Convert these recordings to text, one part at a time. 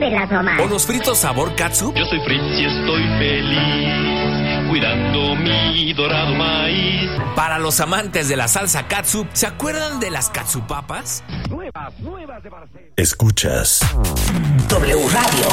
las mamás. ¿O los fritos sabor katsup? Yo soy Fritz y estoy feliz, cuidando mi dorado maíz. Para los amantes de la salsa katsup, ¿se acuerdan de las katsupapas? Nuevas de Barcelona. Escuchas W Radio.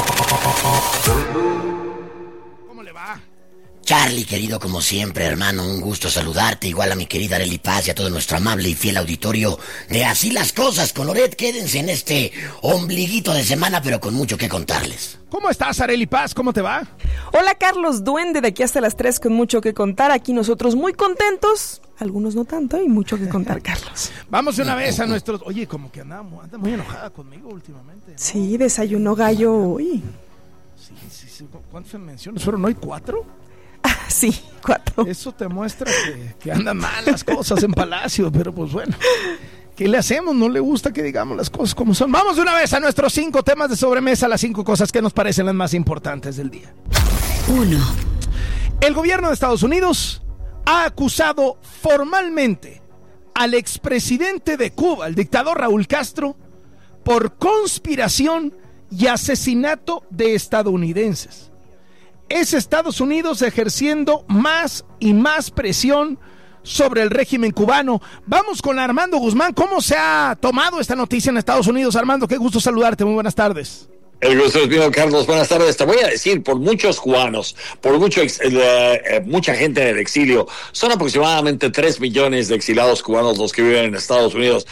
¿Cómo le va? Charlie, querido, como siempre, hermano, un gusto saludarte, igual a mi querida Arely Paz y a todo nuestro amable y fiel auditorio de Así las Cosas con Loret. Quédense en este ombliguito de semana, pero con mucho que contarles. ¿Cómo estás, Arely Paz? ¿Cómo te va? Hola, Carlos Duende, de aquí hasta las 3 con mucho que contar. Aquí nosotros muy contentos, algunos no tanto, y mucho que contar, Carlos. Vamos de una vez a nuestros... Oye, como que anda muy enojada conmigo últimamente, ¿no? Sí, desayunó gallo hoy. Sí. ¿Cuántas menciones fueron hoy? ¿4? Sí, 4. Eso te muestra que andan mal las cosas en Palacio, pero pues bueno, ¿qué le hacemos? No le gusta que digamos las cosas como son. Vamos de una vez a nuestros 5 temas de sobremesa, las 5 cosas que nos parecen las más importantes del día. 1. El gobierno de Estados Unidos ha acusado formalmente al expresidente de Cuba, el dictador Raúl Castro, por conspiración y asesinato de estadounidenses. Es Estados Unidos ejerciendo más y más presión sobre el régimen cubano. Vamos con Armando Guzmán. ¿Cómo se ha tomado esta noticia en Estados Unidos? Armando, qué gusto saludarte. Muy buenas tardes. El gusto es mío, Carlos. Buenas tardes. Te voy a decir, por muchos cubanos, por mucha gente en el exilio, son aproximadamente 3 millones de exilados cubanos los que viven en Estados Unidos,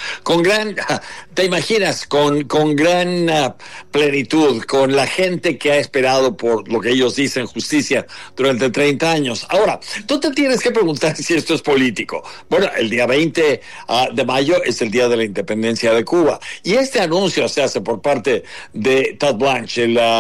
te imaginas, con gran plenitud, con la gente que ha esperado por lo que ellos dicen justicia durante 30 años. Ahora, tú te tienes que preguntar si esto es político. Bueno, el día 20 de mayo es el día de la independencia de Cuba, y este anuncio se hace por parte de Todd Blanche,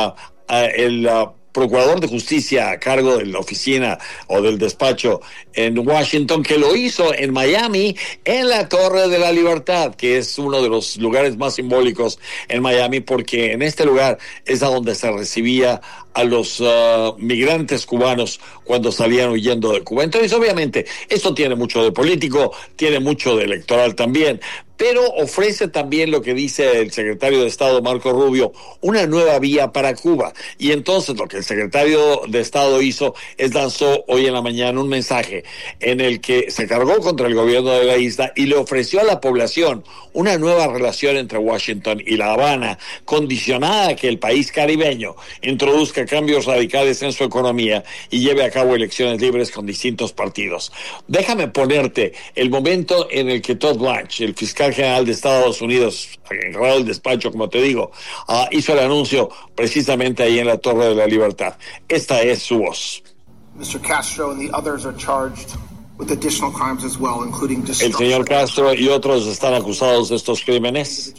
el procurador de justicia a cargo de la oficina o del despacho en Washington, que lo hizo en Miami, en la Torre de la Libertad, que es uno de los lugares más simbólicos en Miami, porque en este lugar es a donde se recibía a los migrantes cubanos cuando salían huyendo de Cuba. Entonces, obviamente, esto tiene mucho de político, tiene mucho de electoral también, pero ofrece también lo que dice el secretario de Estado, Marco Rubio, una nueva vía para Cuba. Y entonces lo que el secretario de Estado hizo es lanzó hoy en la mañana un mensaje en el que se cargó contra el gobierno de la isla y le ofreció a la población una nueva relación entre Washington y La Habana, condicionada a que el país caribeño introduzca cambios radicales en su economía y lleve a cabo elecciones libres con distintos partidos. Déjame ponerte el momento en el que Todd Blanche, el fiscal general de Estados Unidos, encargado del despacho, como te digo, hizo el anuncio precisamente ahí en la Torre de la Libertad. Esta es su voz. Mr. Castro and the others are charged with additional crimes as well, including el señor Castro y otros están acusados de estos crímenes.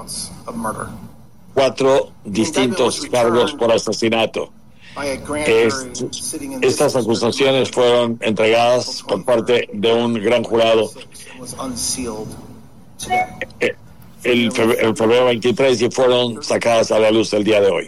4 distintos cargos por asesinato. Estas acusaciones fueron entregadas por parte de un gran jurado el febrero 23 y fueron sacadas a la luz el día de hoy.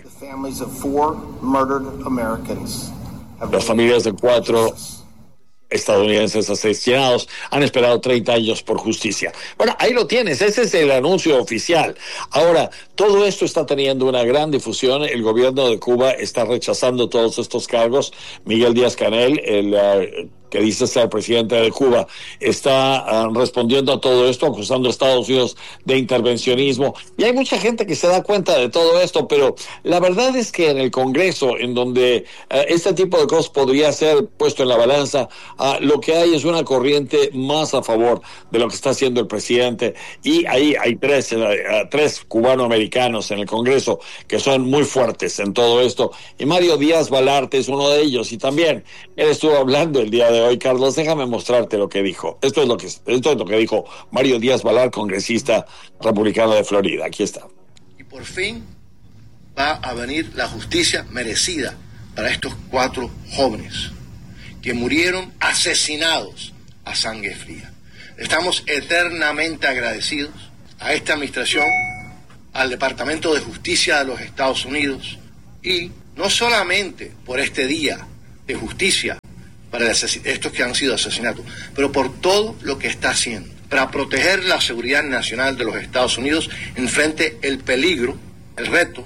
Las familias de 4 estadounidenses asesinados han esperado 30 años por justicia. Bueno, ahí lo tienes, ese es el anuncio oficial. Ahora, todo esto está teniendo una gran difusión. El gobierno de Cuba está rechazando todos estos cargos. Miguel Díaz-Canel, el que dice ser presidente de Cuba, está respondiendo a todo esto, acusando a Estados Unidos de intervencionismo. Y hay mucha gente que se da cuenta de todo esto, pero la verdad es que en el Congreso, en donde este tipo de cosas podría ser puesto en la balanza, lo que hay es una corriente más a favor de lo que está haciendo el presidente. Y ahí hay 3 cubanoamericanos en el Congreso que son muy fuertes en todo esto. Y Mario Díaz Balart es uno de ellos. Y también él estuvo hablando el día de hoy. Carlos, déjame mostrarte lo que dijo. Esto es lo que dijo Mario Díaz Balart, congresista republicano de Florida. Aquí está. Y por fin va a venir la justicia merecida para estos 4 jóvenes que murieron asesinados a sangre fría. Estamos eternamente agradecidos a esta administración, al Departamento de Justicia de los Estados Unidos, y no solamente por este día de justicia para estos que han sido asesinados, pero por todo lo que está haciendo para proteger la seguridad nacional de los Estados Unidos enfrente el peligro, el reto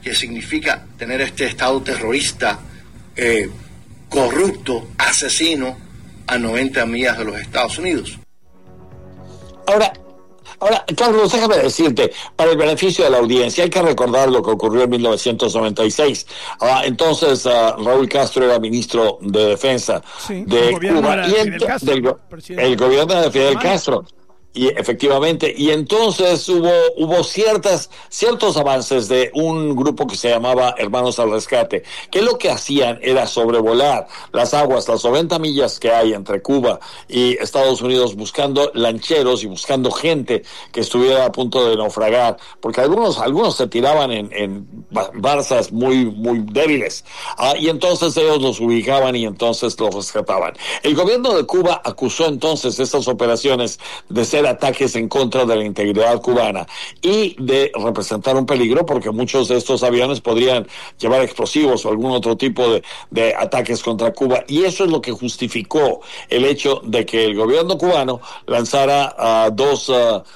que significa tener este Estado terrorista, corrupto, asesino, a 90 millas de los Estados Unidos. Ahora, Carlos, déjame decirte, para el beneficio de la audiencia, hay que recordar lo que ocurrió en 1996. Entonces, Raúl Castro era ministro de Defensa de Cuba y el gobierno de Fidel Castro. Y efectivamente, y entonces hubo ciertos avances de un grupo que se llamaba Hermanos al Rescate, que lo que hacían era sobrevolar las aguas, las 90 millas que hay entre Cuba y Estados Unidos, buscando lancheros y buscando gente que estuviera a punto de naufragar, porque algunos se tiraban en barzas muy débiles, y entonces ellos los ubicaban y entonces los rescataban. El gobierno de Cuba acusó entonces estas operaciones de ser ataques en contra de la integridad cubana y de representar un peligro, porque muchos de estos aviones podrían llevar explosivos o algún otro tipo de ataques contra Cuba, y eso es lo que justificó el hecho de que el gobierno cubano lanzara dos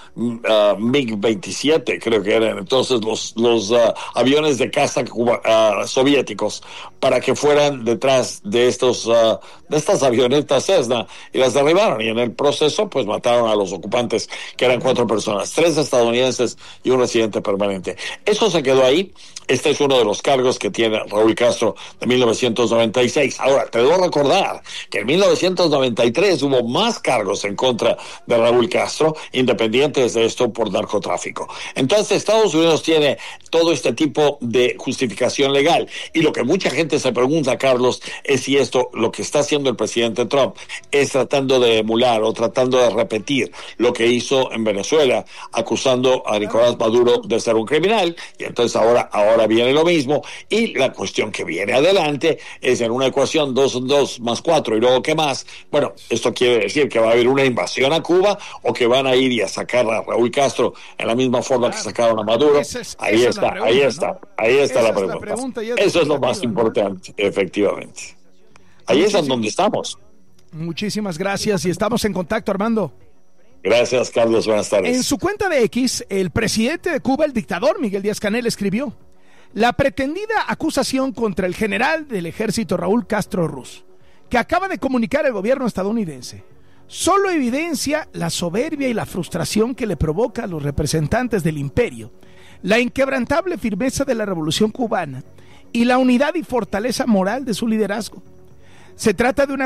MiG-27, creo que eran entonces los aviones de caza soviéticos, para que fueran detrás de estas avionetas Cessna, y las derribaron, y en el proceso pues mataron a los ocupantes, que eran 4 personas, 3 estadounidenses y un residente permanente. Eso se quedó ahí. Este es uno de los cargos que tiene Raúl Castro de 1996. Ahora, te debo recordar que en 1993 hubo más cargos en contra de Raúl Castro, independientes de esto, por narcotráfico. Entonces, Estados Unidos tiene todo este tipo de justificación legal. Y lo que mucha gente se pregunta, Carlos, es si esto, lo que está haciendo el presidente Trump, es tratando de emular o tratando de repetir lo que hizo en Venezuela, acusando a Nicolás Maduro de ser un criminal, y entonces ahora viene lo mismo, y la cuestión que viene adelante es en una ecuación 2 más 4, y luego ¿qué más? Bueno, esto quiere decir que va a haber una invasión a Cuba, o que van a ir y a sacar a Raúl Castro en la misma forma que sacaron a Maduro. Ahí está la pregunta. Eso es lo más importante, efectivamente. Ahí es en donde estamos. Muchísimas gracias, y estamos en contacto, Armando. Gracias, Carlos, buenas tardes. En su cuenta de X, el presidente de Cuba, el dictador Miguel Díaz-Canel, escribió: la pretendida acusación contra el general del ejército Raúl Castro Ruz, que acaba de comunicar el gobierno estadounidense, solo evidencia la soberbia y la frustración que le provoca a los representantes del imperio, la inquebrantable firmeza de la revolución cubana y la unidad y fortaleza moral de su liderazgo. Se trata de una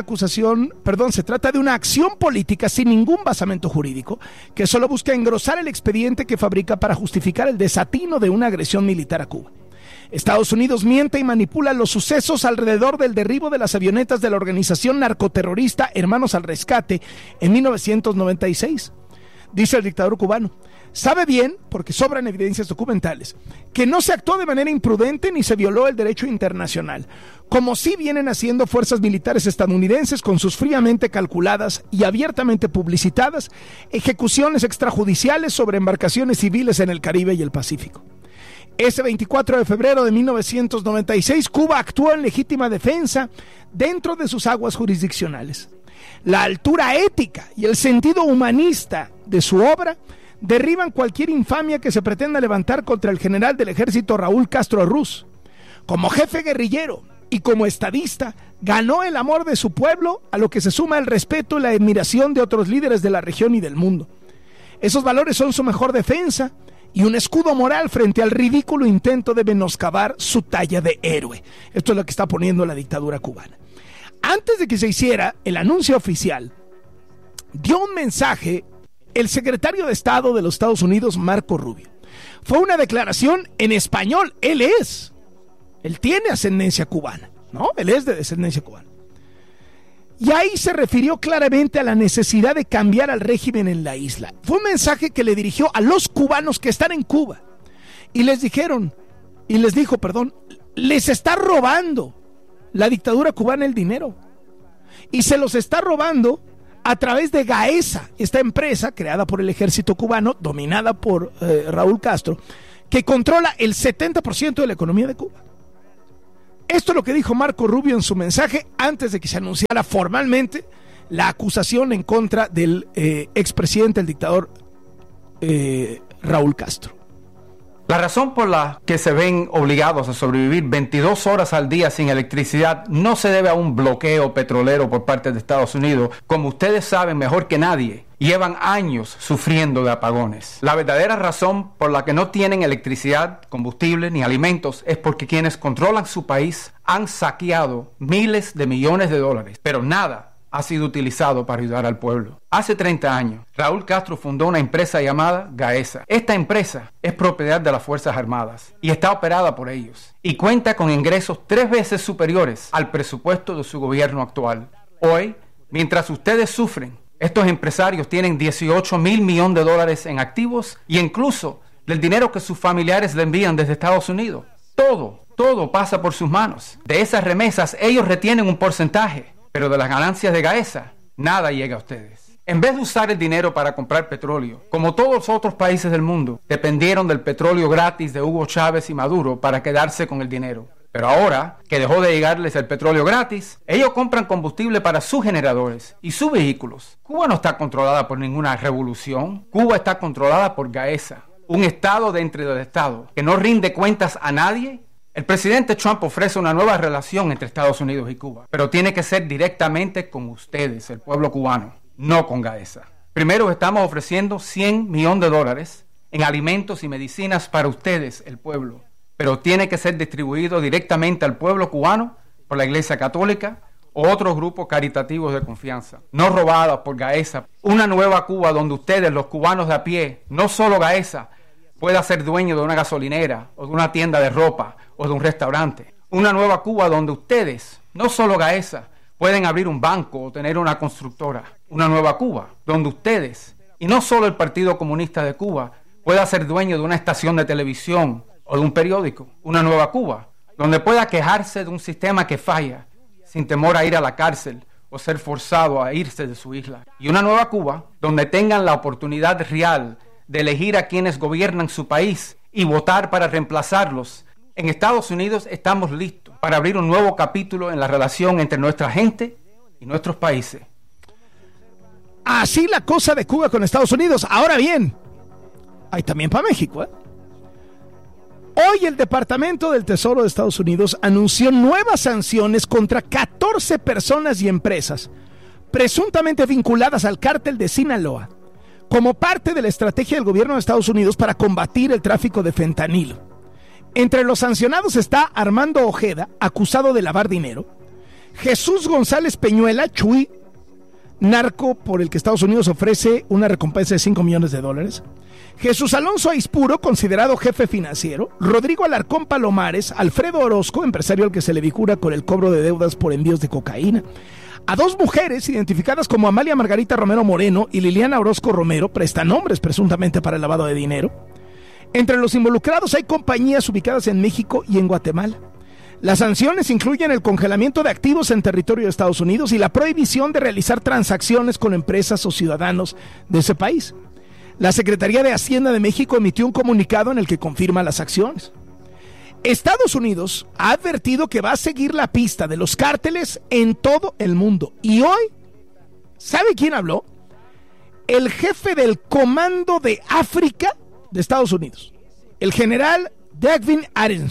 acción política sin ningún basamento jurídico, que solo busca engrosar el expediente que fabrica para justificar el desatino de una agresión militar a Cuba. Estados Unidos miente y manipula los sucesos alrededor del derribo de las avionetas de la organización narcoterrorista Hermanos al Rescate en 1996. Dice el dictador cubano: sabe bien, porque sobran evidencias documentales, que no se actuó de manera imprudente ni se violó el derecho internacional, como sí vienen haciendo fuerzas militares estadounidenses con sus fríamente calculadas y abiertamente publicitadas ejecuciones extrajudiciales sobre embarcaciones civiles en el Caribe y el Pacífico. Ese 24 de febrero de 1996, Cuba actuó en legítima defensa dentro de sus aguas jurisdiccionales. La altura ética y el sentido humanista de su obra derriban cualquier infamia que se pretenda levantar contra el general del ejército Raúl Castro Ruz. Como jefe guerrillero y como estadista, ganó el amor de su pueblo, a lo que se suma el respeto y la admiración de otros líderes de la región y del mundo. Esos valores son su mejor defensa y un escudo moral frente al ridículo intento de menoscabar su talla de héroe. Esto es lo que está poniendo la dictadura cubana. Antes de que se hiciera el anuncio oficial, dio un mensaje el secretario de Estado de los Estados Unidos, Marco Rubio. Fue una declaración en español. Él tiene ascendencia cubana, ¿no? Él es de descendencia cubana. Y ahí se refirió claramente a la necesidad de cambiar al régimen en la isla. Fue un mensaje que le dirigió a los cubanos que están en Cuba. Y les dijo, les está robando la dictadura cubana el dinero. Y se los está robando a través de Gaesa, esta empresa creada por el ejército cubano, dominada por Raúl Castro, que controla el 70% de la economía de Cuba. Esto es lo que dijo Marco Rubio en su mensaje antes de que se anunciara formalmente la acusación en contra del expresidente, el dictador Raúl Castro. La razón por la que se ven obligados a sobrevivir 22 horas al día sin electricidad no se debe a un bloqueo petrolero por parte de Estados Unidos. Como ustedes saben mejor que nadie, llevan años sufriendo de apagones. La verdadera razón por la que no tienen electricidad, combustible ni alimentos es porque quienes controlan su país han saqueado miles de millones de dólares, pero nada ha sido utilizado para ayudar al pueblo. Hace 30 años, Raúl Castro fundó una empresa llamada Gaesa. Esta empresa es propiedad de las Fuerzas Armadas y está operada por ellos, y cuenta con ingresos 3 veces superiores al presupuesto de su gobierno actual. Hoy, mientras ustedes sufren, estos empresarios tienen $18 mil millones en activos y incluso del dinero que sus familiares le envían desde Estados Unidos. Todo pasa por sus manos. De esas remesas, ellos retienen un porcentaje, pero de las ganancias de Gaesa, nada llega a ustedes. En vez de usar el dinero para comprar petróleo, como todos los otros países del mundo, dependieron del petróleo gratis de Hugo Chávez y Maduro para quedarse con el dinero. Pero ahora que dejó de llegarles el petróleo gratis, ellos compran combustible para sus generadores y sus vehículos. Cuba no está controlada por ninguna revolución. Cuba está controlada por Gaesa, un estado dentro del estado que no rinde cuentas a nadie. El presidente Trump ofrece una nueva relación entre Estados Unidos y Cuba, pero tiene que ser directamente con ustedes, el pueblo cubano, no con Gaesa. Primero estamos ofreciendo $100 millones en alimentos y medicinas para ustedes, el pueblo, pero tiene que ser distribuido directamente al pueblo cubano por la Iglesia Católica o otros grupos caritativos de confianza, no robadas por Gaesa. Una nueva Cuba donde ustedes, los cubanos de a pie, no solo Gaesa, pueda ser dueño de una gasolinera o de una tienda de ropa o de un restaurante. Una nueva Cuba donde ustedes, no solo Gaesa, pueden abrir un banco o tener una constructora. Una nueva Cuba donde ustedes, y no solo el Partido Comunista de Cuba, pueda ser dueño de una estación de televisión o de un periódico. Una nueva Cuba donde pueda quejarse de un sistema que falla sin temor a ir a la cárcel o ser forzado a irse de su isla. Y una nueva Cuba donde tengan la oportunidad real de elegir a quienes gobiernan su país y votar para reemplazarlos. En Estados Unidos estamos listos para abrir un nuevo capítulo en la relación entre nuestra gente y nuestros países. Así la cosa de Cuba con Estados Unidos. Ahora bien, hay también para México, ¿eh? Hoy el Departamento del Tesoro de Estados Unidos anunció nuevas sanciones contra 14 personas y empresas presuntamente vinculadas al cártel de Sinaloa, como parte de la estrategia del gobierno de Estados Unidos para combatir el tráfico de fentanilo. Entre los sancionados está Armando Ojeda, acusado de lavar dinero, Jesús González Peñuela, Chuy, narco por el que Estados Unidos ofrece una recompensa de $5 millones, Jesús Alonso Aispuro, considerado jefe financiero, Rodrigo Alarcón Palomares, Alfredo Orozco, empresario al que se le vincula con el cobro de deudas por envíos de cocaína, a 2 mujeres identificadas como Amalia Margarita Romero Moreno y Liliana Orozco Romero, prestanombres presuntamente para el lavado de dinero. Entre los involucrados hay compañías ubicadas en México y en Guatemala. Las sanciones incluyen el congelamiento de activos en territorio de Estados Unidos y la prohibición de realizar transacciones con empresas o ciudadanos de ese país. La Secretaría de Hacienda de México emitió un comunicado en el que confirma las acciones. Estados Unidos ha advertido que va a seguir la pista de los cárteles en todo el mundo. Y hoy, ¿sabe quién habló? El jefe del Comando de África de Estados Unidos, el general Davin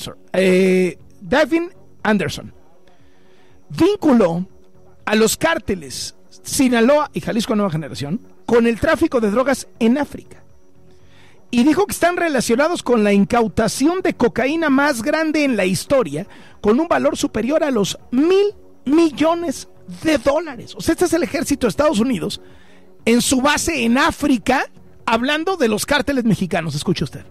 Anderson, vinculó a los cárteles Sinaloa y Jalisco Nueva Generación con el tráfico de drogas en África. Y dijo que están relacionados con la incautación de cocaína más grande en la historia, con un valor superior a los $1,000 millones. O sea, este es el ejército de Estados Unidos en su base en África, hablando de los cárteles mexicanos. Escuche usted.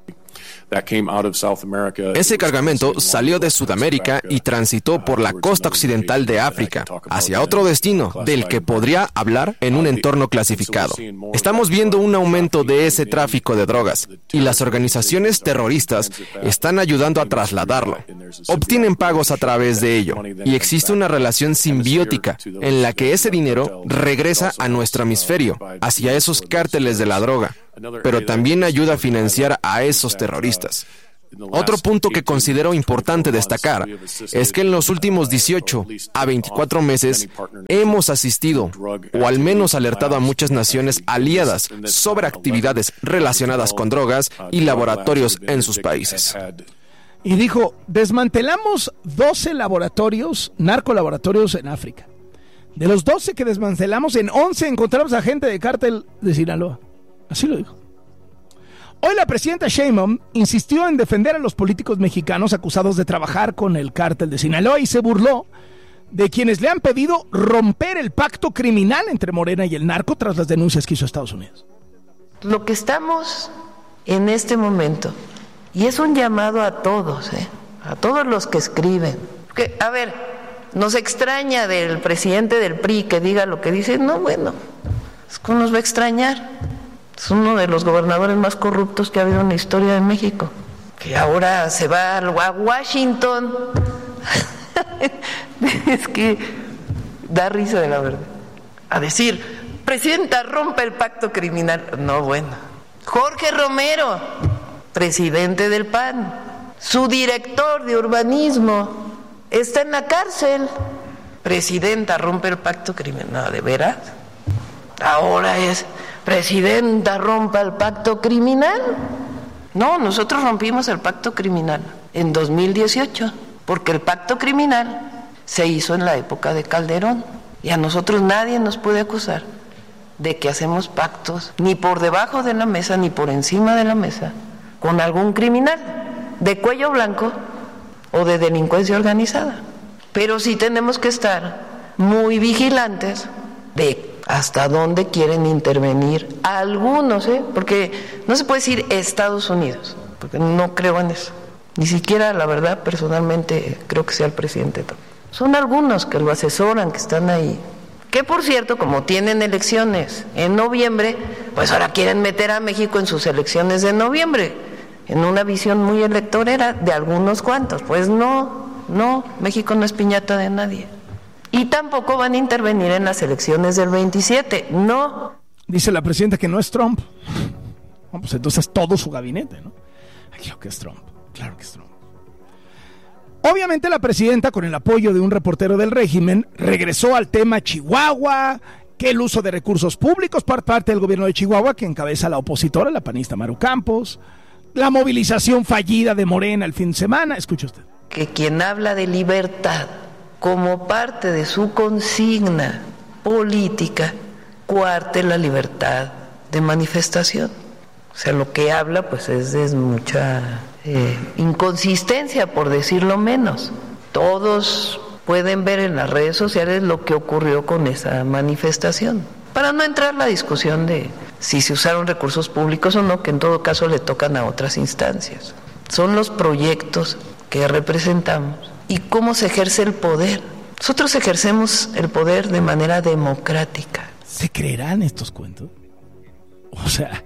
Ese cargamento salió de Sudamérica y transitó por la costa occidental de África hacia otro destino del que podría hablar en un entorno clasificado. Estamos viendo un aumento de ese tráfico de drogas y las organizaciones terroristas están ayudando a trasladarlo. Obtienen pagos a través de ello y existe una relación simbiótica en la que ese dinero regresa a nuestro hemisferio, hacia esos cárteles de la droga, pero también ayuda a financiar a esos terroristas. Otro punto que considero importante destacar es que en los últimos 18 a 24 meses hemos asistido, o al menos alertado a muchas naciones aliadas sobre actividades relacionadas con drogas y laboratorios en sus países. Y dijo, desmantelamos 12 narcolaboratorios en África. De los 12 que desmantelamos, en 11 encontramos a gente de cártel de Sinaloa. Así lo dijo. Hoy la presidenta Sheinbaum insistió en defender a los políticos mexicanos acusados de trabajar con el cártel de Sinaloa y se burló de quienes le han pedido romper el pacto criminal entre Morena y el narco tras las denuncias que hizo Estados Unidos. Lo que estamos en este momento, y es un llamado a todos los que escriben, porque, a ver, nos extraña del presidente del PRI que diga lo que dice, no, bueno, es que nos va a extrañar. Es uno de los gobernadores más corruptos que ha habido en la historia de México, que ahora se va a Washington. Es que da risa de la verdad. A decir, presidenta, rompe el pacto criminal. No, bueno. Jorge Romero, presidente del PAN, su director de urbanismo, está en la cárcel. Presidenta, rompe el pacto criminal. No, ¿de veras? Ahora es... Presidenta, rompa el pacto criminal. No, nosotros rompimos el pacto criminal en 2018, porque el pacto criminal se hizo en la época de Calderón y a nosotros nadie nos puede acusar de que hacemos pactos ni por debajo de la mesa ni por encima de la mesa con algún criminal de cuello blanco o de delincuencia organizada. Pero sí tenemos que estar muy vigilantes de hasta dónde quieren intervenir algunos, porque no se puede decir Estados Unidos, porque no creo en eso. Ni siquiera, la verdad, personalmente creo que sea el presidente Trump. Son algunos que lo asesoran, que están ahí. Que, por cierto, como tienen elecciones en noviembre, pues ahora quieren meter a México en sus elecciones de noviembre, en una visión muy electorera de algunos cuantos. Pues no, México no es piñata de nadie. Y tampoco van a intervenir en las elecciones del 27, no. Dice la presidenta que no es Trump. Bueno, pues entonces todo su gabinete, ¿no? Claro que es Trump, claro que es Trump. Obviamente la presidenta, con el apoyo de un reportero del régimen, regresó al tema Chihuahua, que el uso de recursos públicos por parte del gobierno de Chihuahua, que encabeza la opositora, la panista Maru Campos, la movilización fallida de Morena el fin de semana. Escuche usted. Que quien habla de libertad como parte de su consigna política, cuarte la libertad de manifestación. O sea, lo que habla pues es mucha inconsistencia, por decirlo menos. Todos pueden ver en las redes sociales lo que ocurrió con esa manifestación. Para no entrar en la discusión de si se usaron recursos públicos o no, que en todo caso le tocan a otras instancias. Son los proyectos que representamos. ¿Y cómo se ejerce el poder? Nosotros ejercemos el poder de manera democrática. ¿Se creerán estos cuentos? O sea,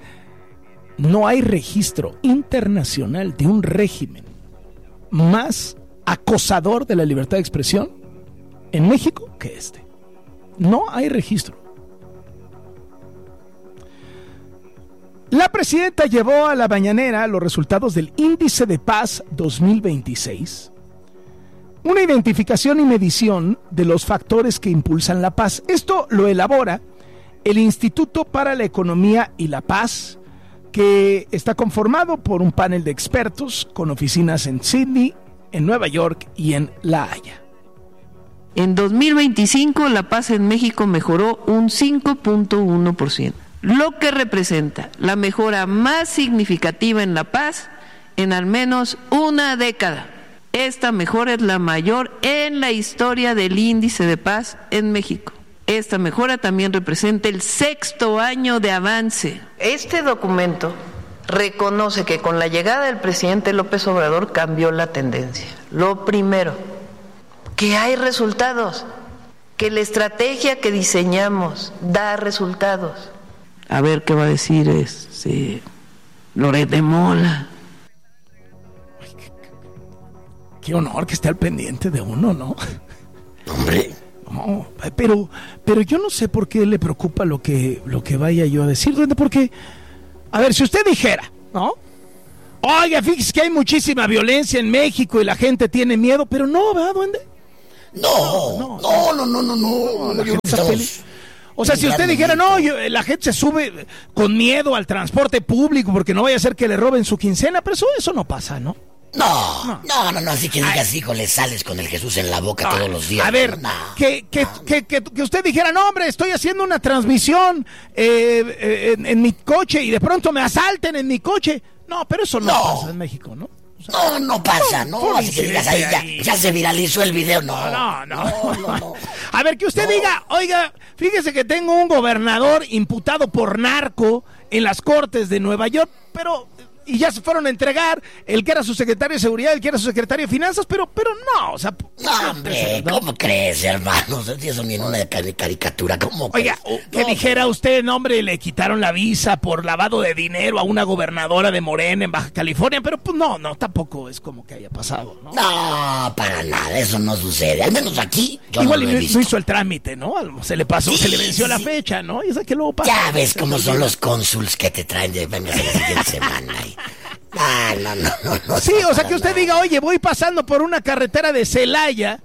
no hay registro internacional de un régimen más acosador de la libertad de expresión en México que este. No hay registro. La presidenta llevó a la mañanera los resultados del Índice de Paz 2026. Una identificación y medición de los factores que impulsan la paz. Esto lo elabora el Instituto para la Economía y la Paz, que está conformado por un panel de expertos con oficinas en Sydney, en Nueva York y en La Haya. En 2025 la paz en México mejoró un 5.1%, lo que representa la mejora más significativa en la paz en al menos una década. Esta mejora es la mayor en la historia del Índice de Paz en México. Esta mejora también representa el 6º año de avance. Este documento reconoce que con la llegada del presidente López Obrador cambió la tendencia. Lo primero, que hay resultados, que la estrategia que diseñamos da resultados. A ver qué va a decir Loret de Mola. Qué honor que esté al pendiente de uno, ¿no? Hombre. No, pero yo no sé por qué le preocupa lo que vaya yo a decir, porque, a ver, si usted dijera, ¿no? Oiga, fíjese que hay muchísima violencia en México y la gente tiene miedo, pero no, ¿verdad, duende? No. O sea, si usted dijera, no, la gente se sube con miedo al transporte público porque no vaya a ser que le roben su quincena, pero eso no pasa, ¿no? No, así que digas, híjole, sales con el Jesús en la boca todos los días. A ver, que usted dijera, no, hombre, estoy haciendo una transmisión en mi coche y de pronto me asalten en mi coche. No, pero eso no pasa en México, ¿no? O sea, no pasa, así que digas, ahí ya se viralizó el video, no. A ver, que usted diga, oiga, fíjese que tengo un gobernador imputado por narco en las cortes de Nueva York, y ya se fueron a entregar el que era su secretario de seguridad, el que era su secretario de finanzas, pero no, o sea... No, hombre, ¿cómo crees, hermano? Eso ni en una caricatura, ¿cómo crees? Oiga, que dijera usted, no, hombre, le quitaron la visa por lavado de dinero a una gobernadora de Morena en Baja California, pero pues no, tampoco es como que haya pasado, ¿no? No, para nada, eso no sucede, al menos aquí yo igual no lo he visto. No hizo el trámite, ¿no? Se le pasó, se le venció la fecha, ¿no? Y esa que luego pasa. Ya ves cómo son los cónsuls que te traen de vengas la siguiente semana y... No. Sí, o sea, que usted diga, oye, voy pasando por una carretera de Celaya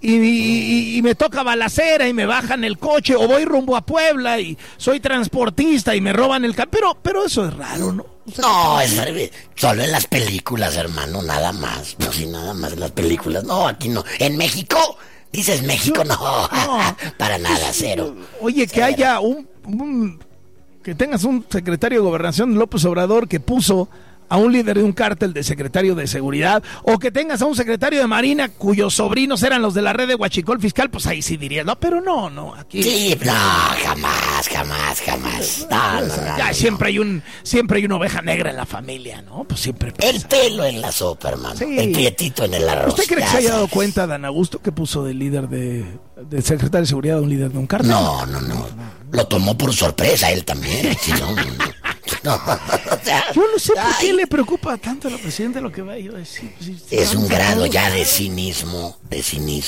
y me toca balacera y me bajan el coche, o voy rumbo a Puebla y soy transportista y me roban el carro, pero eso es raro, ¿no? O sea, no, es solo en las películas, hermano, nada más. No, sí, nada más en las películas. No, aquí no. ¿En México? ¿Dices México? No, para nada, cero. Oye, que haya que tengas un secretario de Gobernación, López Obrador, que puso a un líder de un cártel de secretario de seguridad, o que tengas a un secretario de Marina cuyos sobrinos eran los de la red de Huachicol Fiscal, pues ahí sí dirías, no, pero no, aquí... Sí, no, jamás. No, ya, siempre hay una oveja negra en la familia, ¿no? Pues siempre pasa. El pelo en la sopa, hermano, el prietito en el arroz. ¿Usted cree que se haya dado cuenta, Dan Augusto, que puso de líder de secretario de seguridad a un líder de un cártel? No. Lo tomó por sorpresa él también, si no... No, o sea, yo no sé por qué le preocupa tanto a la presidenta lo que va a ir a decir. Es un grado ya de cinismo, de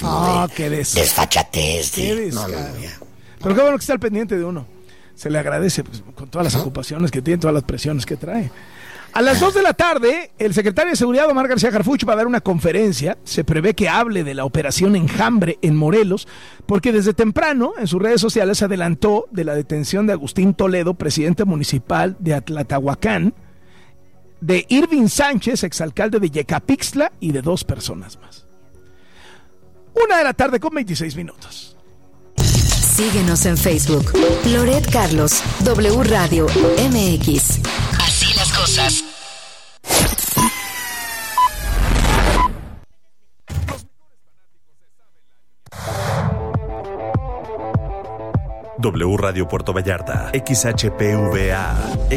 desfachatez. No, ya. Pero qué bueno que está al pendiente de uno. Se le agradece, pues, con todas las ocupaciones que tiene, todas las presiones que trae. A las 2 de la tarde, el secretario de Seguridad, Omar García Harfuch, va a dar una conferencia. Se prevé que hable de la operación Enjambre en Morelos, porque desde temprano en sus redes sociales se adelantó de la detención de Agustín Toledo, presidente municipal de Atlatahuacán, de Irving Sánchez, exalcalde de Yecapixtla, y de 2 personas más. 1 de la tarde con 26 minutos. Síguenos en Facebook. Loret Carlos, W Radio MX. Así las cosas. W Radio Puerto Vallarta, XHPVA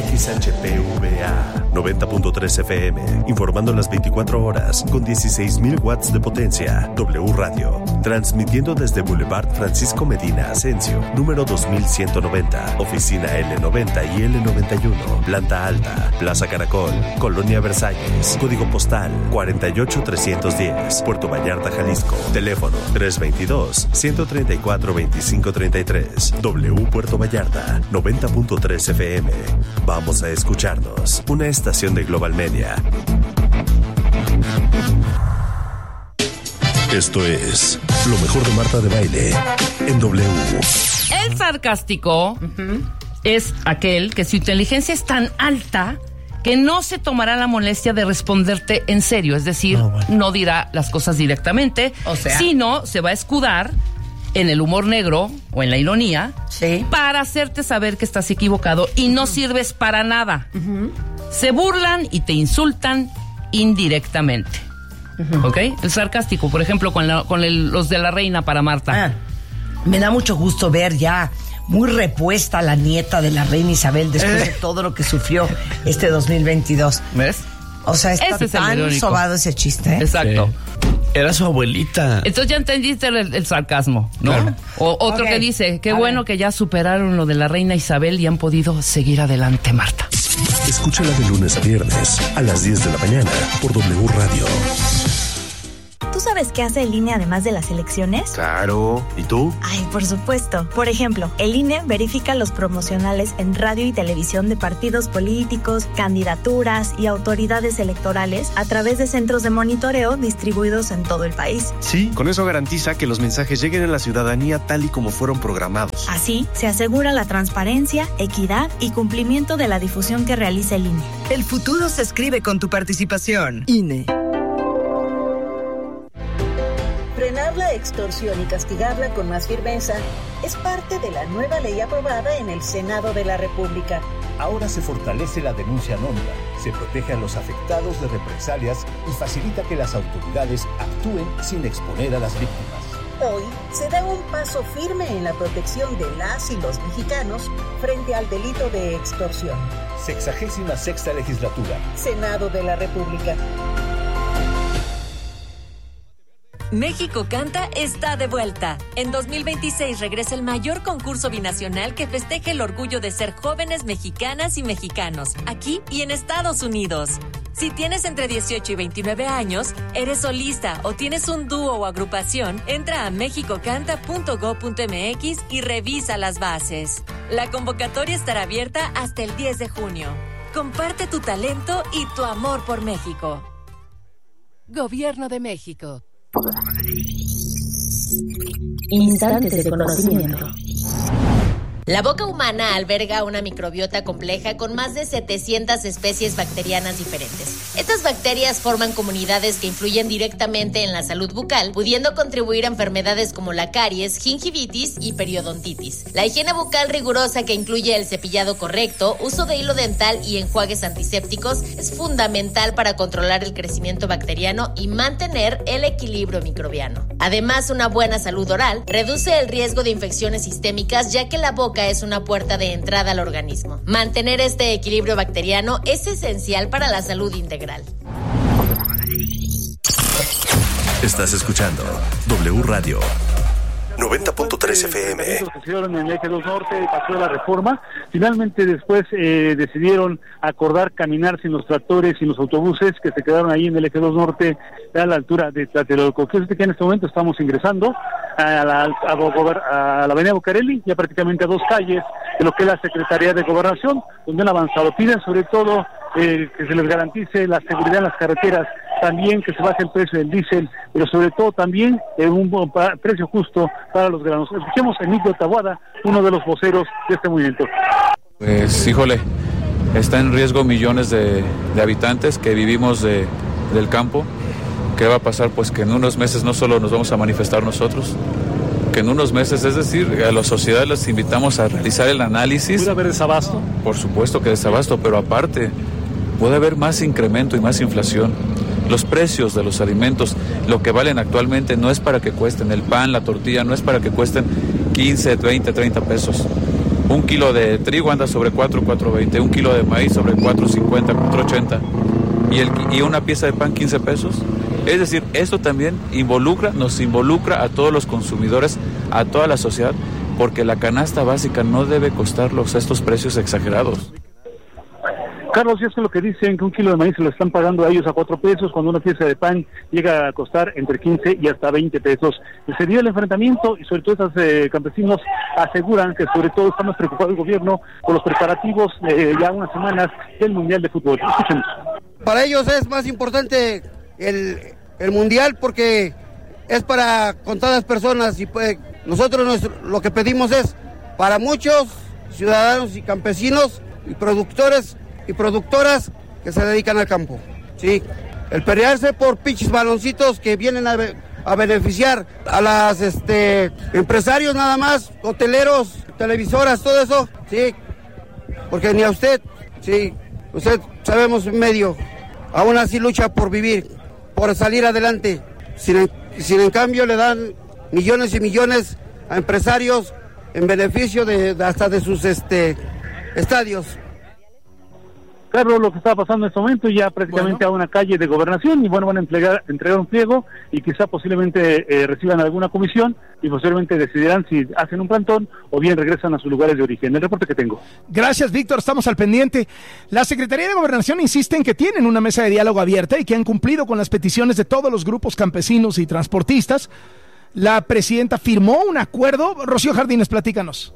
90.3 FM, informando las 24 horas con 16,000 watts de potencia. W Radio, transmitiendo desde Boulevard Francisco Medina Asensio, número 2190, oficina L90 y L91, planta alta, Plaza Caracol, Colonia Versalles, código postal 48310, Puerto Vallarta, Jalisco, teléfono 322-134-2533. W Puerto Vallarta, 90.3 FM. Vamos a escucharnos. Una estación de Global Media. Esto es lo mejor de Marta de Baile en W. El sarcástico es aquel que su inteligencia es tan alta que no se tomará la molestia de responderte en serio. Es decir, no dirá las cosas directamente, sino se va a escudar en el humor negro o en la ironía, para hacerte saber que estás equivocado y no sirves para nada. Se burlan y te insultan indirectamente. ¿Ok? El sarcástico, por ejemplo, con los de la reina para Marta. Me da mucho gusto ver ya muy repuesta la nieta de la reina Isabel después de todo lo que sufrió este 2022. ¿Ves? O sea, está tan sobado ese chiste, ¿eh? Exacto. Sí. Era su abuelita. Entonces ya entendiste el sarcasmo, ¿no? Claro. O otro que dice, qué bueno que ya superaron lo de la reina Isabel y han podido seguir adelante, Marta. Escúchala de lunes a viernes a las 10 de la mañana por W Radio. ¿Tú sabes sabes qué hace el INE además de las elecciones? Claro. ¿Y tú? Ay, por supuesto. Por ejemplo, el INE verifica los promocionales en radio y televisión de partidos políticos, candidaturas y autoridades electorales a través de centros de monitoreo distribuidos en todo el país. Sí, con eso garantiza que los mensajes lleguen a la ciudadanía tal y como fueron programados. Así, se asegura la transparencia, equidad y cumplimiento de la difusión que realiza el INE. El futuro se escribe con tu participación. INE. Frenar la extorsión y castigarla con más firmeza es parte de la nueva ley aprobada en el Senado de la República. Ahora se fortalece la denuncia anónima, se protege a los afectados de represalias y facilita que las autoridades actúen sin exponer a las víctimas. Hoy se da un paso firme en la protección de las y los mexicanos frente al delito de extorsión. 66ª legislatura. Senado de la República. México Canta está de vuelta. En 2026 regresa el mayor concurso binacional que festeja el orgullo de ser jóvenes mexicanas y mexicanos, aquí y en Estados Unidos. Si tienes entre 18 y 29 años, eres solista o tienes un dúo o agrupación, entra a mexicocanta.go.mx y revisa las bases. La convocatoria estará abierta hasta el 10 de junio. Comparte tu talento y tu amor por México. Gobierno de México. Instantes de conocimiento. La boca humana alberga una microbiota compleja con más de 700 especies bacterianas diferentes. Estas bacterias forman comunidades que influyen directamente en la salud bucal, pudiendo contribuir a enfermedades como la caries, gingivitis y periodontitis. La higiene bucal rigurosa, que incluye el cepillado correcto, uso de hilo dental y enjuagues antisépticos, es fundamental para controlar el crecimiento bacteriano y mantener el equilibrio microbiano. Además, una buena salud oral reduce el riesgo de infecciones sistémicas, ya que la boca es una puerta de entrada al organismo. Mantener este equilibrio bacteriano es esencial para la salud integral. Estás escuchando W Radio 90.3 FM. Se hicieron en el eje 2 Norte y pasó la reforma. Finalmente después decidieron acordar caminar sin los tractores y los autobuses que se quedaron ahí en el eje 2 Norte a la altura de Tlatelolco. Que en este momento estamos ingresando a la avenida Bucareli, ya prácticamente a 2 calles de lo que es la Secretaría de Gobernación, donde han avanzado. Piden sobre todo que se les garantice la seguridad en las carreteras, también que se baje el precio del diésel, pero sobre todo también un precio justo para los granos. Escuchemos a Emilio Taboada, uno de los voceros de este movimiento. Pues híjole, está en riesgo millones de habitantes que vivimos del campo. ¿Qué va a pasar? Pues que en unos meses no solo nos vamos a manifestar nosotros, que en unos meses, es decir, a la sociedad les invitamos a realizar el análisis. ¿Puede haber desabasto? Por supuesto que desabasto, pero aparte puede haber más incremento y más inflación. Los precios de los alimentos, lo que valen actualmente, no es para que cuesten el pan, la tortilla, no es para que cuesten 15, 20, 30 pesos. Un kilo de trigo anda sobre 4.20, un kilo de maíz sobre 4.50, 4.80 y una pieza de pan 15 pesos. Es decir, esto también nos involucra a todos los consumidores, a toda la sociedad, porque la canasta básica no debe costarlos estos precios exagerados. Carlos, y es que lo que dicen que un kilo de maíz se lo están pagando a ellos a 4 pesos, cuando una pieza de pan llega a costar entre 15 y hasta 20 pesos. Se dio el enfrentamiento y sobre todo estos campesinos aseguran que sobre todo está más preocupado el gobierno con los preparativos ya unas semanas del Mundial de Fútbol. Escuchemos. Para ellos es más importante el Mundial porque es para contadas personas y pues nosotros lo que pedimos es para muchos ciudadanos y campesinos y productores y productoras que se dedican al campo, sí, el pelearse por pinches baloncitos que vienen a beneficiar a las empresarios nada más, hoteleros, televisoras, todo eso, sí, porque ni a usted, sí, usted sabemos medio, aún así lucha por vivir, por salir adelante, sin en cambio le dan millones y millones a empresarios en beneficio hasta de sus estadios. Carlos, lo que está pasando en este momento, ya prácticamente a una calle de Gobernación, y bueno, van a entregar un pliego y quizá posiblemente reciban alguna comisión y posiblemente decidirán si hacen un plantón o bien regresan a sus lugares de origen. El reporte que tengo. Gracias, Víctor, estamos al pendiente. La Secretaría de Gobernación insiste en que tienen una mesa de diálogo abierta y que han cumplido con las peticiones de todos los grupos campesinos y transportistas. La presidenta firmó un acuerdo. Rocío Jardines, platícanos.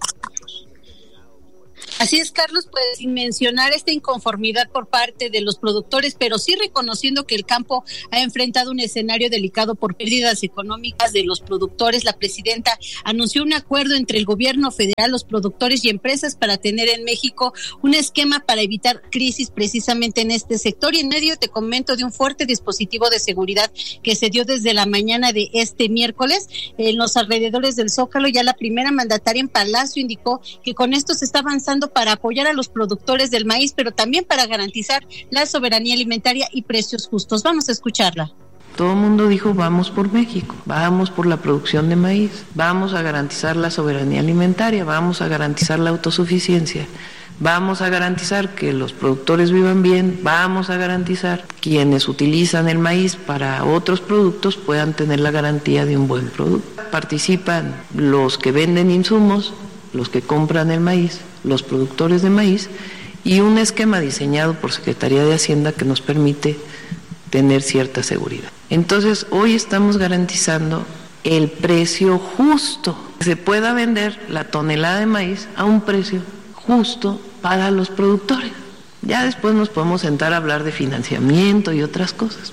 Así es, Carlos, pues sin mencionar esta inconformidad por parte de los productores, pero sí reconociendo que el campo ha enfrentado un escenario delicado por pérdidas económicas de los productores, la presidenta anunció un acuerdo entre el gobierno federal, los productores y empresas para tener en México un esquema para evitar crisis precisamente en este sector. Y en medio te comento de un fuerte dispositivo de seguridad que se dio desde la mañana de este miércoles en los alrededores del Zócalo. Ya la primera mandataria en Palacio indicó que con esto se está avanzando para apoyar a los productores del maíz, pero también para garantizar la soberanía alimentaria y precios justos. Vamos a escucharla. Todo el mundo dijo, vamos por México, vamos por la producción de maíz, vamos a garantizar la soberanía alimentaria, vamos a garantizar la autosuficiencia, vamos a garantizar que los productores vivan bien, vamos a garantizar que quienes utilizan el maíz para otros productos puedan tener la garantía de un buen producto. Participan los que venden insumos, los que compran el maíz, los productores de maíz, y un esquema diseñado por Secretaría de Hacienda que nos permite tener cierta seguridad. Entonces, hoy estamos garantizando el precio justo, que se pueda vender la tonelada de maíz a un precio justo para los productores. Ya después nos podemos sentar a hablar de financiamiento y otras cosas.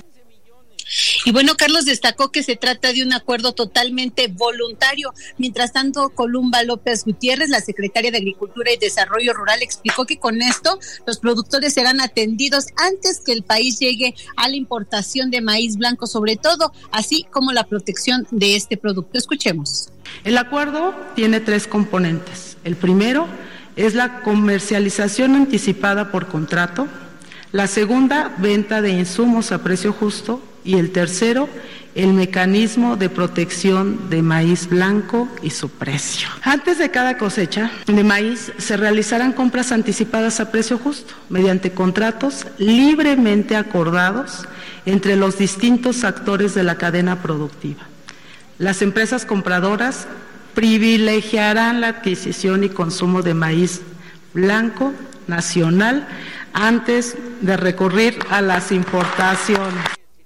Y bueno, Carlos destacó que se trata de un acuerdo totalmente voluntario. Mientras tanto, Columba López Gutiérrez, la secretaria de Agricultura y Desarrollo Rural, explicó que con esto los productores serán atendidos antes que el país llegue a la importación de maíz blanco, sobre todo, así como la protección de este producto. Escuchemos. El acuerdo tiene 3 componentes. El primero es la comercialización anticipada por contrato. La segunda, venta de insumos a precio justo. Y el tercero, el mecanismo de protección de maíz blanco y su precio. Antes de cada cosecha de maíz se realizarán compras anticipadas a precio justo, mediante contratos libremente acordados entre los distintos actores de la cadena productiva. Las empresas compradoras privilegiarán la adquisición y consumo de maíz blanco nacional antes de recurrir a las importaciones.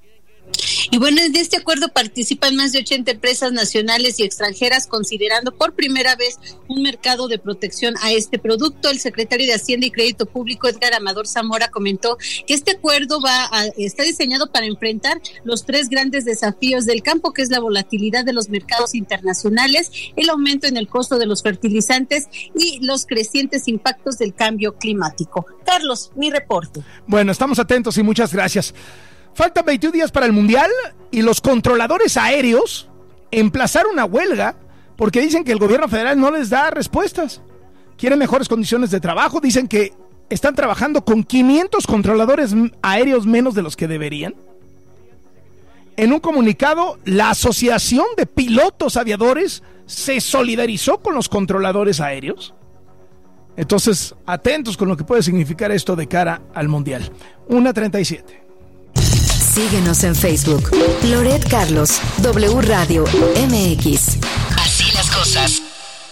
Y bueno, en este acuerdo participan más de 80 empresas nacionales y extranjeras, considerando por primera vez un mercado de protección a este producto. El secretario de Hacienda y Crédito Público, Edgar Amador Zamora, comentó que este acuerdo está diseñado para enfrentar los 3 grandes desafíos del campo, que es la volatilidad de los mercados internacionales, el aumento en el costo de los fertilizantes y los crecientes impactos del cambio climático. Carlos, mi reporte. Bueno, estamos atentos y muchas gracias. Faltan 21 días para el Mundial y los controladores aéreos emplazaron una huelga porque dicen que el gobierno federal no les da respuestas. Quieren mejores condiciones de trabajo, dicen que están trabajando con 500 controladores aéreos menos de los que deberían. En un comunicado, la Asociación de Pilotos Aviadores se solidarizó con los controladores aéreos. Entonces, atentos con lo que puede significar esto de cara al Mundial. 1:37. Síguenos en Facebook. Loret Carlos, W Radio MX. Así las cosas.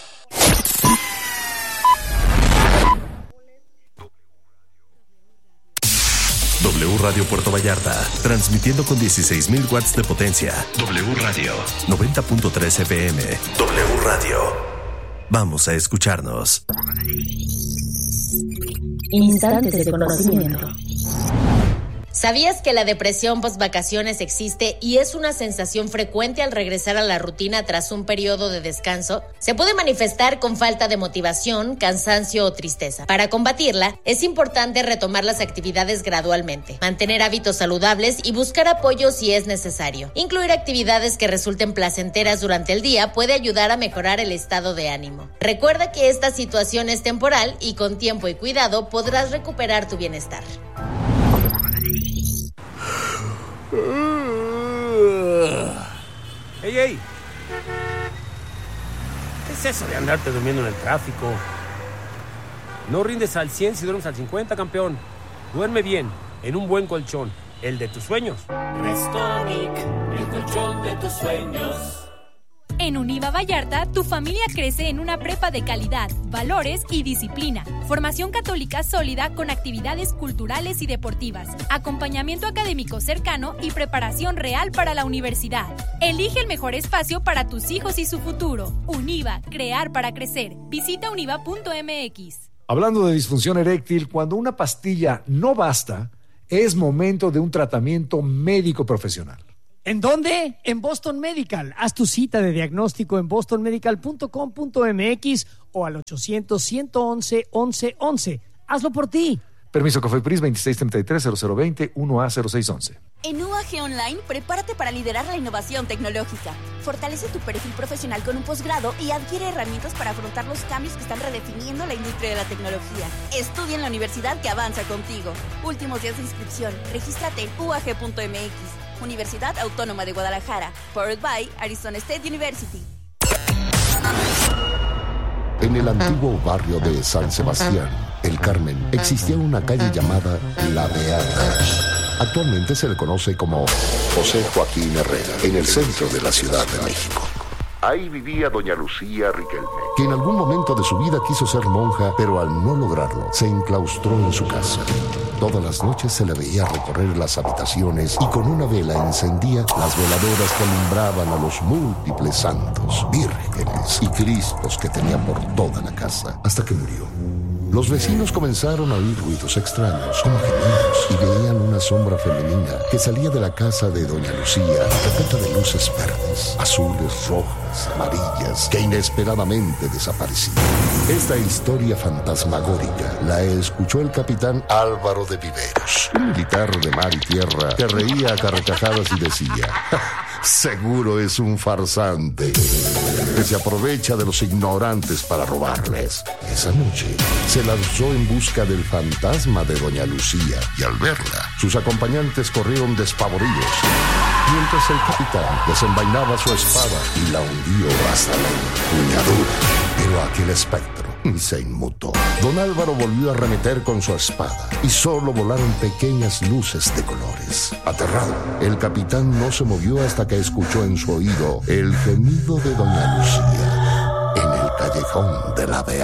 W Radio Puerto Vallarta, transmitiendo con 16,000 watts de potencia. W Radio, 90.3 FM. W Radio. Vamos a escucharnos. Instantes de conocimiento. ¿Sabías que la depresión post-vacaciones existe y es una sensación frecuente al regresar a la rutina tras un periodo de descanso? Se puede manifestar con falta de motivación, cansancio o tristeza. Para combatirla, es importante retomar las actividades gradualmente, mantener hábitos saludables y buscar apoyo si es necesario. Incluir actividades que resulten placenteras durante el día puede ayudar a mejorar el estado de ánimo. Recuerda que esta situación es temporal y con tiempo y cuidado podrás recuperar tu bienestar. ¡Ey! ¿Qué es eso de andarte durmiendo en el tráfico? No rindes al 100 si duermes al 50, campeón. Duerme bien, en un buen colchón, el de tus sueños. Restonic, el colchón de tus sueños. En Univa Vallarta, tu familia crece en una prepa de calidad, valores y disciplina. Formación católica sólida con actividades culturales y deportivas, acompañamiento académico cercano y preparación real para la universidad. Elige el mejor espacio para tus hijos y su futuro. Univa, crear para crecer. Visita univa.mx. Hablando de disfunción eréctil, cuando una pastilla no basta, es momento de un tratamiento médico profesional. ¿En dónde? En Boston Medical. Haz tu cita de diagnóstico en bostonmedical.com.mx o al 800-111-1111. Hazlo por ti. Permiso COFEPRIS 2633-0020 1A0611. En UAG Online, prepárate para liderar la innovación tecnológica. Fortalece tu perfil profesional con un posgrado y adquiere herramientas para afrontar los cambios que están redefiniendo la industria de la tecnología. Estudia en la universidad que avanza contigo. Últimos días de inscripción. Regístrate en uag.mx. Universidad Autónoma de Guadalajara. Powered by Arizona State University. En el antiguo barrio de San Sebastián, El Carmen, existía una calle llamada La Beata. Actualmente se le conoce como José Joaquín Herrera, en el centro de la Ciudad de México. Ahí vivía doña Lucía Riquelme, que en algún momento de su vida quiso ser monja, pero al no lograrlo, se enclaustró en su casa. Todas las noches se le veía recorrer las habitaciones y con una vela encendía las veladoras que alumbraban a los múltiples santos, vírgenes y cristos que tenía por toda la casa, hasta que murió. Los vecinos comenzaron a oír ruidos extraños, como gemidos, y veían una sombra femenina que salía de la casa de doña Lucía, repleta de luces verdes, azules, rojas, amarillas, que inesperadamente desaparecían. Esta historia fantasmagórica la escuchó el capitán Álvaro de Viveros, un militar de mar y tierra que reía a carcajadas y decía: seguro es un farsante que se aprovecha de los ignorantes para robarles. Esa noche se lanzó en busca del fantasma de doña Lucía y al verla, sus acompañantes corrieron despavoridos, mientras el capitán desenvainaba su espada y la hundió hasta la empuñadura. Pero aquel espectro se inmutó. Don Álvaro volvió a arremeter con su espada y solo volaron pequeñas luces de colores. Aterrado, el capitán no se movió hasta que escuchó en su oído el gemido de doña Lucía en el callejón de la Beata.